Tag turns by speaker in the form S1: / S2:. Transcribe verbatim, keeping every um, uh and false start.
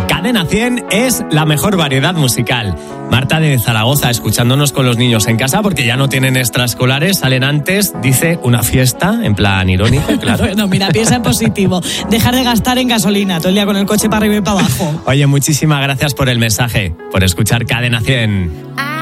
S1: Cadena cien es la mejor variedad musical. Marta de Zaragoza, escuchándonos con los niños en casa porque ya no tienen extraescolares, salen antes, dice, una fiesta, en plan irónico, claro.
S2: Bueno, mira, piensa en positivo. Dejar de gastar en gasolina, todo el día con el coche para arriba y para abajo.
S1: Oye, muchísimas gracias por el mensaje, por escuchar Cadena cien.